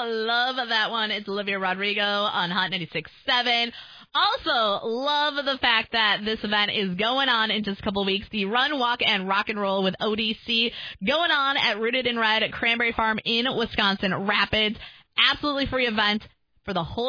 Love that one. It's Olivia Rodrigo on Hot 96.7. Also, love the fact that this event is going on in just a couple of weeks. The Run, Walk, and Rock and Roll with ODC going on at Rooted in Red at Cranberry Farm in Wisconsin Rapids. Absolutely free event for the whole